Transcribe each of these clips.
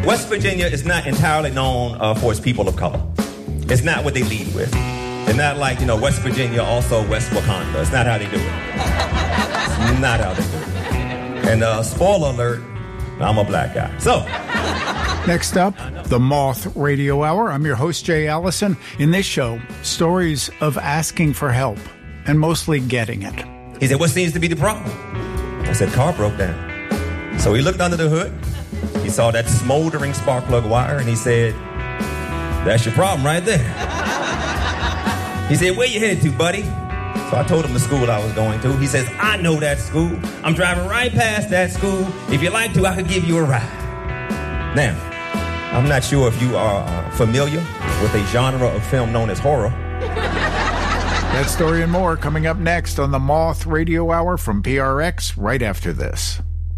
West Virginia is not entirely known for its people of color. It's not what they lead with. They're not like, West Virginia, also West Wakanda. It's not how they do it. It's not how they do it. And spoiler alert, I'm a black guy. So, next up, the Moth Radio Hour. I'm your host, Jay Allison. In this show, stories of asking for help and mostly getting it. He said, what seems to be the problem? I said, car broke down. So he looked under the hood. He saw that smoldering spark plug wire, and he said, that's your problem right there. He said, where you headed to, buddy? So I told him the school I was going to. He says, I know that school. I'm driving right past that school. If you'd like to, I could give you a ride. Now, I'm not sure if you are familiar with a genre of film known as horror. That story and more coming up next on the Moth Radio Hour from PRX right after this.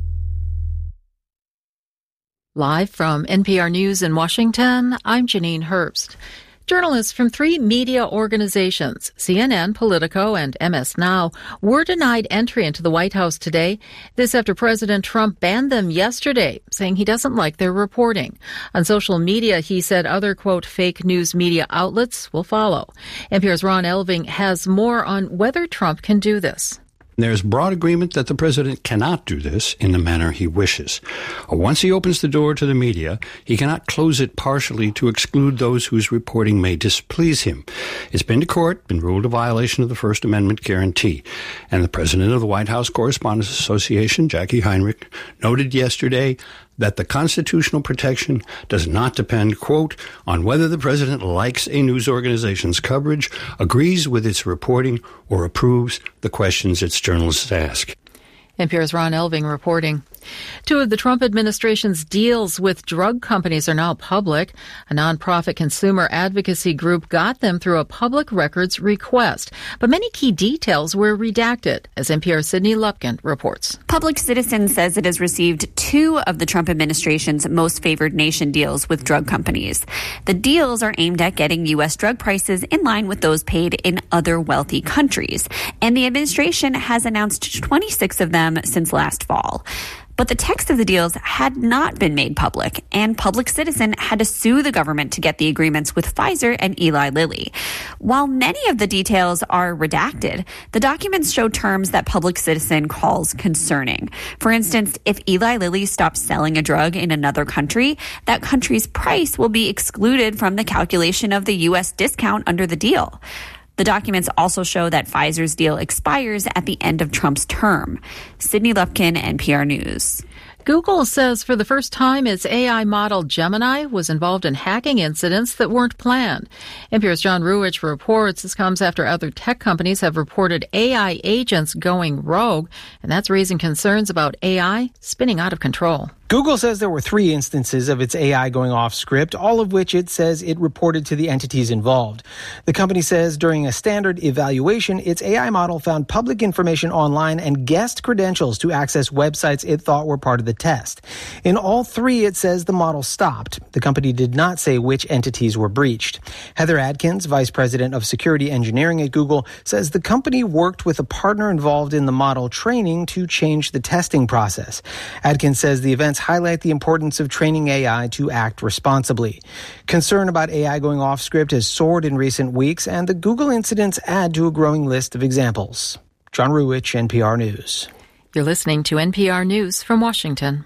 Live from NPR News in Washington, I'm Janine Herbst. Journalists from 3 media organizations, CNN, Politico, and MS Now, were denied entry into the White House today. This after President Trump banned them yesterday, saying he doesn't like their reporting. On social media, he said other, quote, fake news media outlets will follow. NPR's Ron Elving has more on whether Trump can do this. There's broad agreement that the president cannot do this in the manner he wishes. Once he opens the door to the media, he cannot close it partially to exclude those whose reporting may displease him. It's been to court, been ruled a violation of the First Amendment guarantee. And the president of the White House Correspondents Association, Jackie Heinrich, noted yesterday that the constitutional protection does not depend, quote, on whether the president likes a news organization's coverage, agrees with its reporting, or approves the questions its journalists ask. NPR's Ron Elving reporting. 2 of the Trump administration's deals with drug companies are now public. A nonprofit consumer advocacy group got them through a public records request. But many key details were redacted, as NPR's Sydney Lupkin reports. Public Citizen says it has received 2 of the Trump administration's most favored nation deals with drug companies. The deals are aimed at getting U.S. drug prices in line with those paid in other wealthy countries. And the administration has announced 26 of them since last fall. But the text of the deals had not been made public, and Public Citizen had to sue the government to get the agreements with Pfizer and Eli Lilly. While many of the details are redacted, the documents show terms that Public Citizen calls concerning. For instance, if Eli Lilly stops selling a drug in another country, that country's price will be excluded from the calculation of the U.S. discount under the deal. The documents also show that Pfizer's deal expires at the end of Trump's term. Sydney Lupkin, NPR News. Google says for the first time its AI model Gemini was involved in hacking incidents that weren't planned. NPR's John Ruwitch reports this comes after other tech companies have reported AI agents going rogue, and that's raising concerns about AI spinning out of control. Google says there were 3 instances of its AI going off script, all of which it says it reported to the entities involved. The company says during a standard evaluation, its AI model found public information online and guessed credentials to access websites it thought were part of the test. In all 3, it says the model stopped. The company did not say which entities were breached. Heather Adkins, vice president of security engineering at Google, says the company worked with a partner involved in the model training to change the testing process. Adkins says the events highlight the importance of training AI to act responsibly. Concern about AI going off script has soared in recent weeks, and the Google incidents add to a growing list of examples. John Ruwitch, NPR News. You're listening to NPR News from Washington.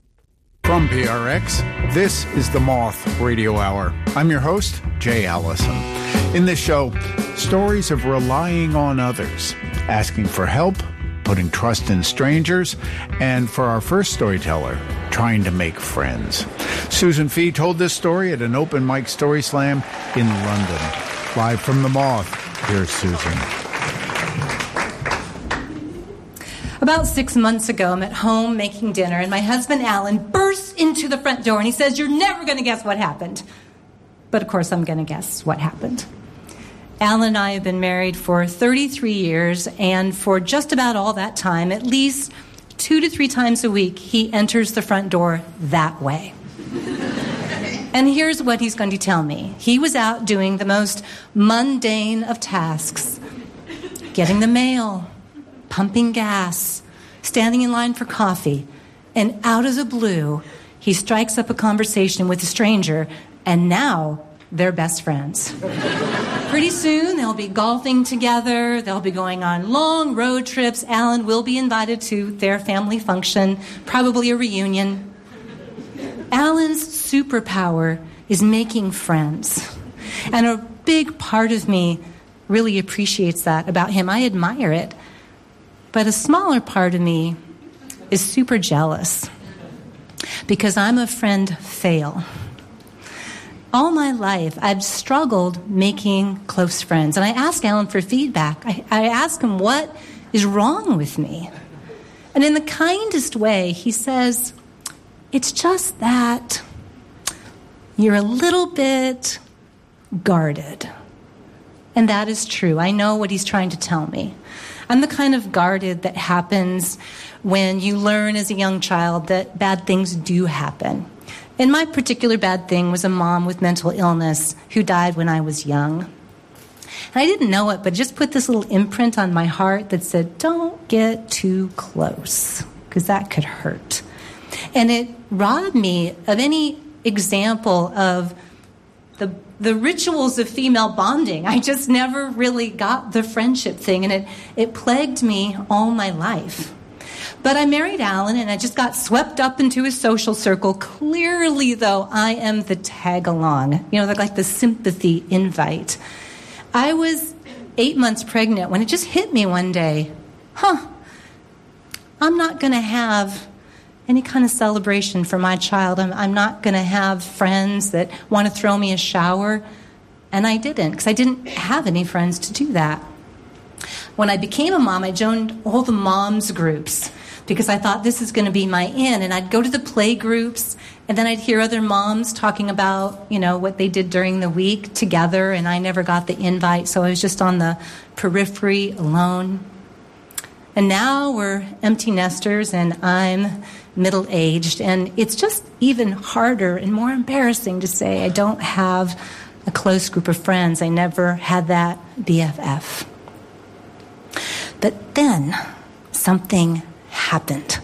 From PRX, this is the Moth Radio Hour. I'm your host, Jay Allison. In this show, stories of relying on others, asking for help, putting trust in strangers, and for our first storyteller, trying to make friends. Susan Fee told this story at an open mic story slam in London. Live from the Moth, here's Susan. About 6 months ago, I'm at home making dinner, and my husband, Alan, bursts into the front door, and he says, "You're never going to guess what happened." But, of course, I'm going to guess what happened. Alan and I have been married for 33 years, and for just about all that time, at least 2 to 3 times a week, he enters the front door that way. And here's what he's going to tell me. He was out doing the most mundane of tasks, getting the mail, pumping gas, standing in line for coffee, and out of the blue, he strikes up a conversation with a stranger, and now they're best friends. Pretty soon, they'll be golfing together. They'll be going on long road trips. Alan will be invited to their family function, probably a reunion. Alan's superpower is making friends. And a big part of me really appreciates that about him. I admire it. But a smaller part of me is super jealous because I'm a friend fail. All my life, I've struggled making close friends. And I ask Alan for feedback. I ask him, what is wrong with me? And in the kindest way, he says, it's just that you're a little bit guarded. And that is true. I know what he's trying to tell me. I'm the kind of guarded that happens when you learn as a young child that bad things do happen. And my particular bad thing was a mom with mental illness who died when I was young. And I didn't know it, but just put this little imprint on my heart that said, don't get too close, because that could hurt. And it robbed me of any example of the rituals of female bonding. I just never really got the friendship thing, and it plagued me all my life. But I married Alan, and I just got swept up into his social circle. Clearly, though, I am the tag-along, like the sympathy invite. I was 8 months pregnant when it just hit me one day. I'm not going to have any kind of celebration for my child. I'm not going to have friends that want to throw me a shower. And I didn't, because I didn't have any friends to do that. When I became a mom, I joined all the moms groups because I thought this is going to be my in. And I'd go to the play groups, and then I'd hear other moms talking about, what they did during the week together, and I never got the invite, so I was just on the periphery alone. And now we're empty nesters, and I'm middle-aged, and it's just even harder and more embarrassing to say I don't have a close group of friends. I never had that BFF. But then something happened.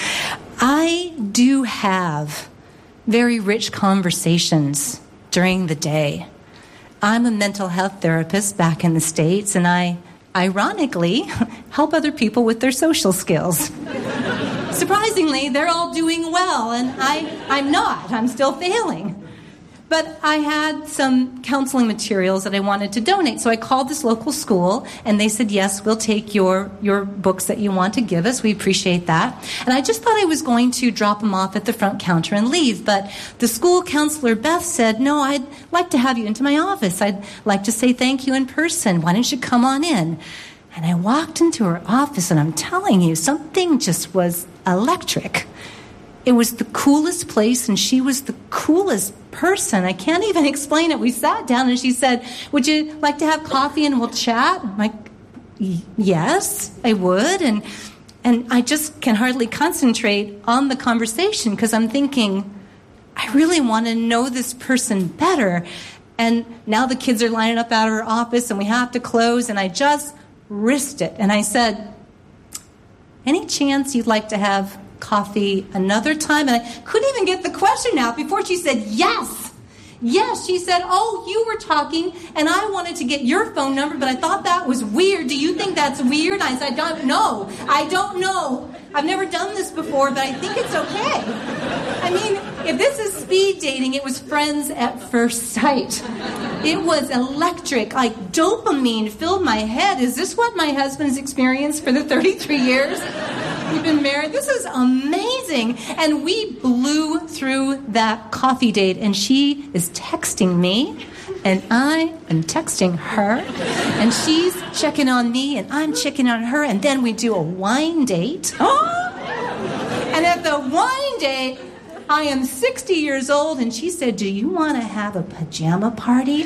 I do have very rich conversations during the day. I'm a mental health therapist back in the States, and I ironically help other people with their social skills. Surprisingly, they're all doing well, and I'm not. I'm still failing. But I had some counseling materials that I wanted to donate, so I called this local school, and they said, yes, we'll take your books that you want to give us. We appreciate that. And I just thought I was going to drop them off at the front counter and leave, but the school counselor, Beth, said, no, I'd like to have you into my office. I'd like to say thank you in person. Why don't you come on in? And I walked into her office, and I'm telling you, something just was electric. It was the coolest place, and she was the coolest person. I can't even explain it. We sat down, and she said, would you like to have coffee and we'll chat? I'm like, yes, I would. And I just can hardly concentrate on the conversation because I'm thinking, I really want to know this person better. And now the kids are lining up out of her office, and we have to close, and I just risked it. And I said, any chance you'd like to have coffee another time? And I couldn't even get the question out before she said yes. Yes, she said, oh, you were talking, and I wanted to get your phone number, but I thought that was weird. Do you think that's weird? I said, I don't know. I've never done this before, but I think it's okay. I mean, if this is speed dating, it was friends at first sight. It was electric, like dopamine filled my head. Is this what my husband's experienced for the 33 years we've been married? This is amazing. And we blew through that coffee date, and she is texting me, and I am texting her, and she's checking on me, and I'm checking on her, and then we do a wine date. And at the wine date, I am 60 years old, and she said, do you want to have a pajama party?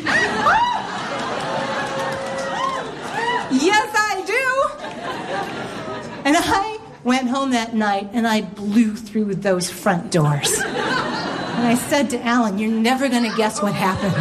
Yes, I do. And I went home that night, and I blew through those front doors. And I said to Alan, you're never going to guess what happened.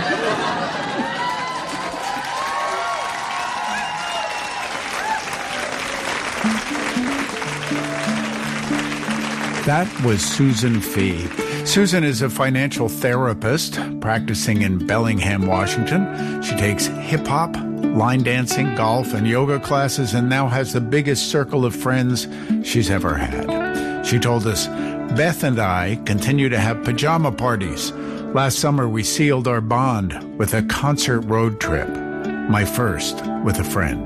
That was Susan Fee. Susan is a financial therapist practicing in Bellingham, Washington. She takes hip-hop, line dancing, golf, and yoga classes and now has the biggest circle of friends she's ever had. She told us, Beth and I continue to have pajama parties. Last summer, we sealed our bond with a concert road trip, my first with a friend.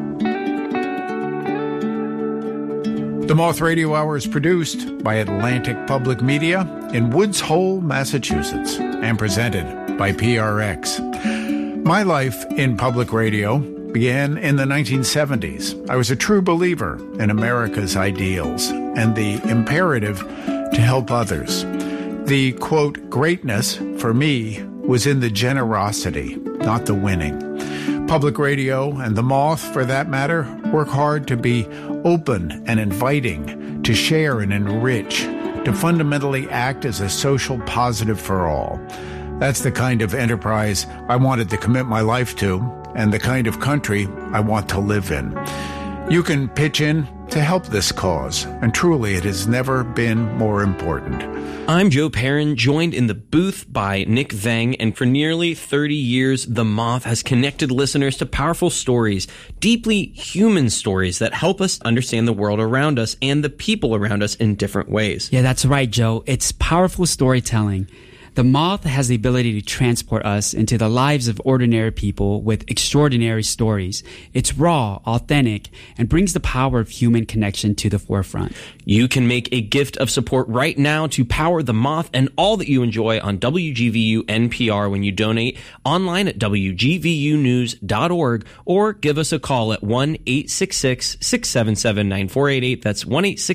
The Moth Radio Hour is produced by Atlantic Public Media in Woods Hole, Massachusetts, and presented by PRX. My life in public radio began in the 1970s. I was a true believer in America's ideals and the imperative to help others. The, quote, greatness for me was in the generosity, not the winning. Public radio and the Moth, for that matter, work hard to be open and inviting, to share and enrich, to fundamentally act as a social positive for all. That's the kind of enterprise I wanted to commit my life to, and the kind of country I want to live in. You can pitch in to help this cause, and truly it has never been more important. I'm Joe Perrin, joined in the booth by Nick Vang, and for nearly 30 years, The Moth has connected listeners to powerful stories, deeply human stories that help us understand the world around us and the people around us in different ways. Yeah, that's right, Joe. It's powerful storytelling. The Moth has the ability to transport us into the lives of ordinary people with extraordinary stories. It's raw, authentic, and brings the power of human connection to the forefront. You can make a gift of support right now to power The Moth and all that you enjoy on WGVU NPR when you donate online at WGVUnews.org or give us a call at 1-866-677-9488. That's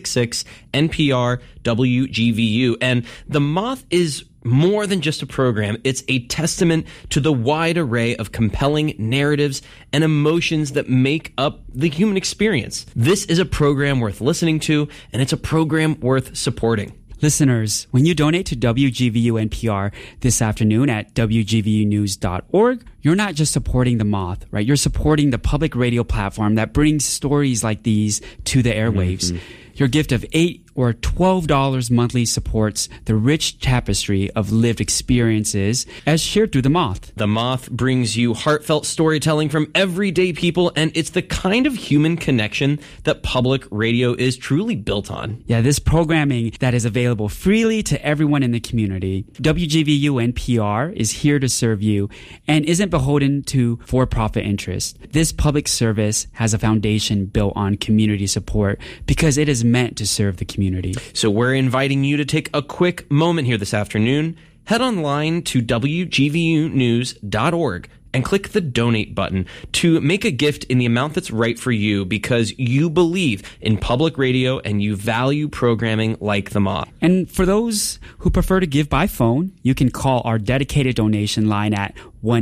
1-866-NPR-WGVU. And The Moth is more than just a program. It's a testament to the wide array of compelling narratives and emotions that make up the human experience. This is a program worth listening to, and it's a program worth supporting. Listeners, when you donate to WGVU NPR this afternoon at WGVUnews.org, you're not just supporting The Moth, right? You're supporting the public radio platform that brings stories like these to the airwaves. Mm-hmm. Your gift of $8 or $12 monthly supports the rich tapestry of lived experiences as shared through The Moth. The Moth brings you heartfelt storytelling from everyday people, and it's the kind of human connection that public radio is truly built on. Yeah, this programming that is available freely to everyone in the community. WGVU NPR is here to serve you and isn't beholden to for-profit interest. This public service has a foundation built on community support because it is meant to serve the community. So we're inviting you to take a quick moment here this afternoon. Head online to WGVUnews.org and click the donate button to make a gift in the amount that's right for you because you believe in public radio and you value programming like The Moth. And for those who prefer to give by phone, you can call our dedicated donation line at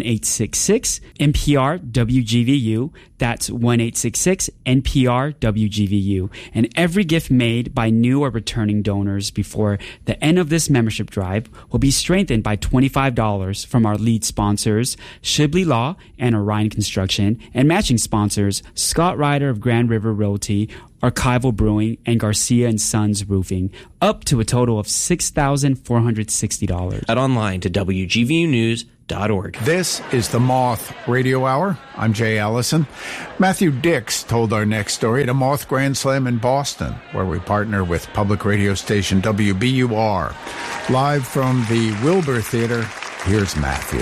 1-866-NPR-WGVU. That's 1-866-NPR-WGVU. And every gift made by new or returning donors before the end of this membership drive will be strengthened by $25 from our lead sponsors, Shibley Law and Orion Construction, and matching sponsors, Scott Ryder of Grand River Realty, Archival Brewing, and Garcia & Sons Roofing, up to a total of $6,460. Head online to WGVUnews.org. This is the Moth Radio Hour. I'm Jay Allison. Matthew Dix told our next story at a Moth Grand Slam in Boston, where we partner with public radio station WBUR. Live from the Wilbur Theater, here's Matthew.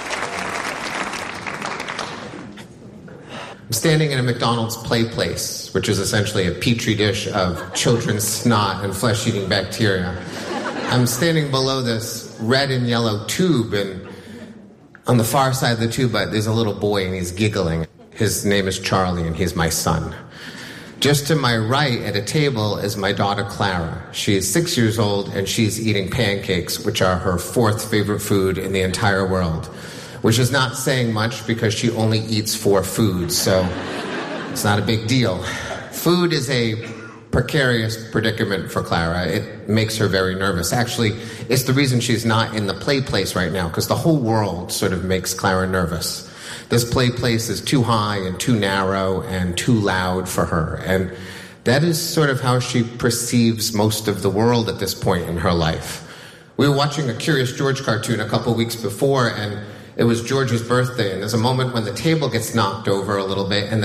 I'm standing in a McDonald's play place, which is essentially a petri dish of children's snot and flesh-eating bacteria. I'm standing below this red and yellow tube, and on the far side of the tube, there's a little boy, and he's giggling. His name is Charlie, and he's my son. Just to my right at a table is my daughter, Clara. She is 6 years old, and she's eating pancakes, which are her fourth favorite food in the entire world, which is not saying much because she only eats 4 foods, so it's not a big deal. Food is a precarious predicament for Clara. It makes her very nervous. Actually, it's the reason she's not in the play place right now, because the whole world sort of makes Clara nervous. This play place is too high and too narrow and too loud for her, and that is sort of how she perceives most of the world at this point in her life. We were watching a Curious George cartoon a couple weeks before, and it was George's birthday, and there's a moment when the table gets knocked over a little bit, and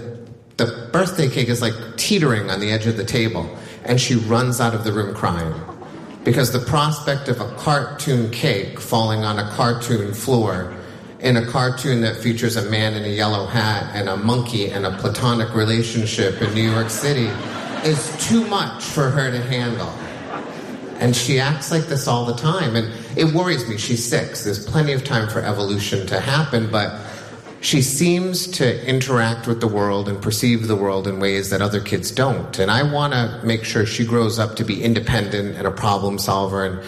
the birthday cake is like teetering on the edge of the table, and she runs out of the room crying. Because the prospect of a cartoon cake falling on a cartoon floor in a cartoon that features a man in a yellow hat and a monkey and a platonic relationship in New York City is too much for her to handle. And she acts like this all the time. And it worries me. She's 6. There's plenty of time for evolution to happen, but she seems to interact with the world and perceive the world in ways that other kids don't. And I want to make sure she grows up to be independent and a problem solver and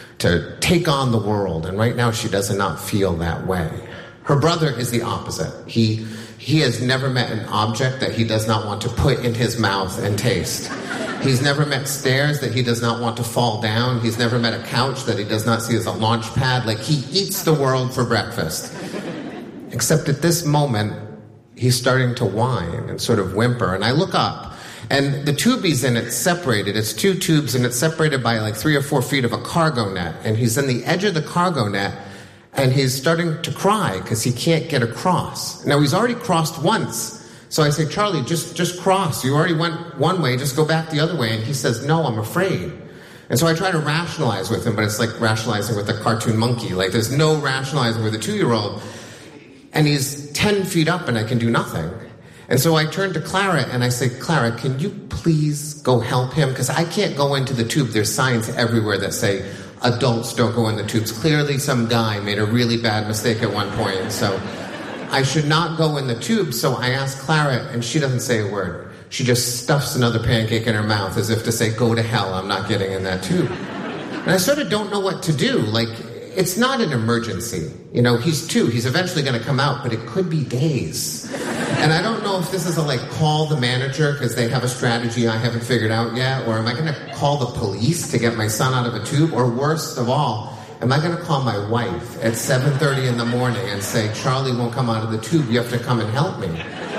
to take on the world. And right now she does not feel that way. Her brother is the opposite. He has never met an object that he does not want to put in his mouth and taste. He's never met stairs that he does not want to fall down. He's never met a couch that he does not see as a launch pad. Like, he eats the world for breakfast. Except at this moment, he's starting to whine and sort of whimper. And I look up, and the tube he's in, it's separated. It's 2 tubes, and it's separated by like 3 or 4 feet of a cargo net. And he's in the edge of the cargo net, and he's starting to cry because he can't get across. Now, he's already crossed once. So I say, Charlie, just cross. You already went one way, just go back the other way. And he says, no, I'm afraid. And so I try to rationalize with him, but it's like rationalizing with a cartoon monkey. Like, there's no rationalizing with a 2-year-old. And he's 10 feet up and I can do nothing. And so I turn to Clara and I say, Clara, can you please go help him? Because I can't go into the tube. There's signs everywhere that say, adults don't go in the tubes. Clearly some guy made a really bad mistake at one point. So I should not go in the tube. So I ask Clara, and she doesn't say a word. She just stuffs another pancake in her mouth as if to say, go to hell, I'm not getting in that tube. And I sort of don't know what to do. Like, it's not an emergency. You know, he's 2. He's eventually going to come out, but it could be days. And I don't know if this is a, like, call the manager because they have a strategy I haven't figured out yet, or am I going to call the police to get my son out of a tube, or worst of all, am I going to call my wife at 7:30 in the morning and say, Charlie won't come out of the tube, you have to come and help me?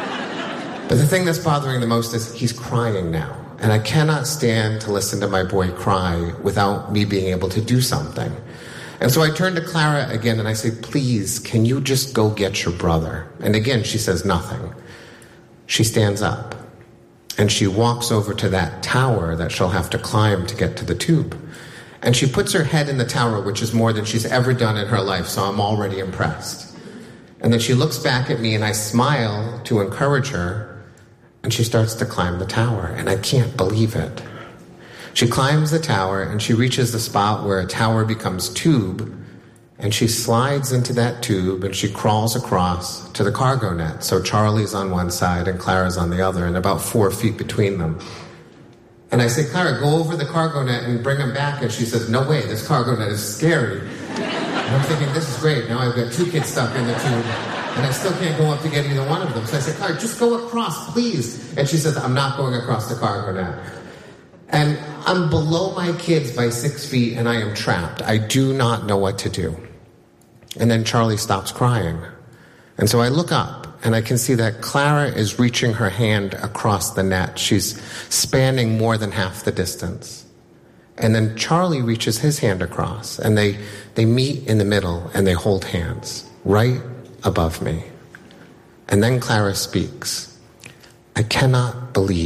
But the thing that's bothering the most is he's crying now. And I cannot stand to listen to my boy cry without me being able to do something. And so I turn to Clara again and I say, please, can you just go get your brother? And again, she says nothing. She stands up and she walks over to that tower that she'll have to climb to get to the tube. And she puts her head in the tower, which is more than she's ever done in her life, so I'm already impressed. And then she looks back at me and I smile to encourage her, and she starts to climb the tower, and I can't believe it. She climbs the tower and she reaches the spot where a tower becomes tube, and she slides into that tube and she crawls across to the cargo net. So Charlie's on one side and Clara's on the other, and about 4 feet between them. And I say, Clara, go over the cargo net and bring him back. And she says, no way, this cargo net is scary. And I'm thinking, this is great. Now I've got 2 kids stuck in the tube, and I still can't go up to get either one of them. So I said, Clara, just go across, please. And she says, I'm not going across the cargo net. And I'm below my kids by 6 feet, and I am trapped. I do not know what to do. And then Charlie stops crying. And so I look up, and I can see that Clara is reaching her hand across the net. She's spanning more than half the distance. And then Charlie reaches his hand across, and they meet in the middle, and they hold hands right above me. And then Clara speaks. I cannot believe